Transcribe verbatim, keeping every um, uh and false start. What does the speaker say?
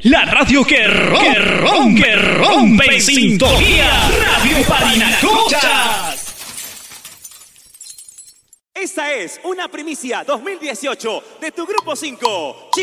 La radio que rompe, que rompe, que rompe en sintonía. Radio Parinacochas. Esta es una primicia dos mil dieciocho de tu Grupo cinco.